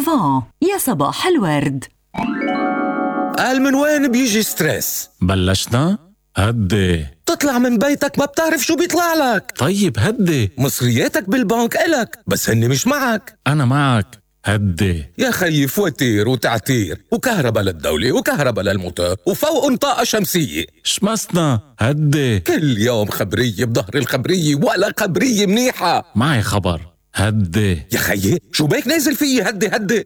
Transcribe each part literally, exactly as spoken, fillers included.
أفان يا صباح الورد. قال من وين بيجي ستريس؟ بلشنا؟ هدي. تطلع من بيتك ما بتعرف شو بيطلع لك. طيب هدي. مصرياتك بالبنك إلك بس هني مش معك. أنا معك. هدي يا خيي فواتير وتعتير وكهرباء للدولة وكهرباء للموتور وفوق طاقة شمسية. شمسنا. هدي. كل يوم خبرية بظهر الخبرية ولا خبرية منيحة. معي خبر. هدي. يا خيي شو بيك نازل فيي؟ هدي هدي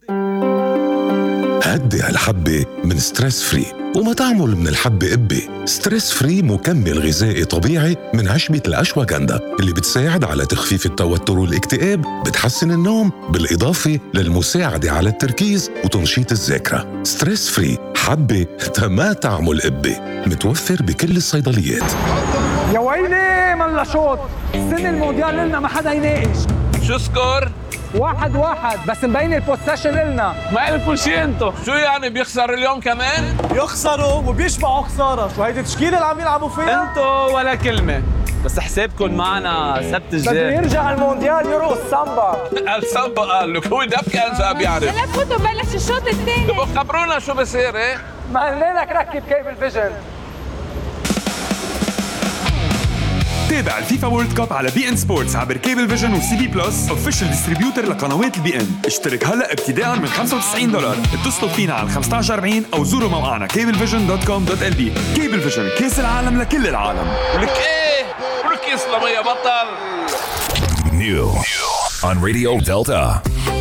هدي هالحبة من ستريس فري، وما تعمل من الحبة قبة. ستريس فري مكمل غذائي طبيعي من عشبة الأشواغندا اللي بتساعد على تخفيف التوتر والاكتئاب، بتحسن النوم، بالإضافة للمساعدة على التركيز وتنشيط الذاكرة. ستريس فري حبة ما تعمل قبة، متوفر بكل الصيدليات. يا ويلي ملا شوط، السنة المونديال لنا ما حدا يناقش. شو سكور؟ واحد واحد بس مبين البوستيشن لنا. ما قلتوا شي انتو؟ شو يعني بيخسر اليوم كمان؟ يخسروا وبيشبعوا خسارة، شو هيدي التشكيلة اللي عم يلعبوا فيها؟ انتو ولا كلمة، بس حسابكم معنا سبت الجاي. بده يرجع المونديال يرقص سامبا. السامبا قال لك هو دب كان صعب يعرف. هلا فوتوا بلش الشوط الثاني. تبقوا خبرونا شو بصير. ايه ما قلنا لك ركب كيبل فيجن. تابع الفيفا وورلد كاب على بي ان سبورتس عبر كيبل فيجن وسي بي بلس اوفيشال ديستريبيوتر لقنوات البي ان. اشترك هلا ابتداء من خمسة وتسعين دولار. اتصلوا فينا على خمسة عشر أربعين او زوروا موقعنا كيبل فيجن دوت كوم دوت ال بي. كيبل فيجن، كاس العالم لكل العالم. ولك ايه ولك يسلم يا بطل. New on Radio Delta.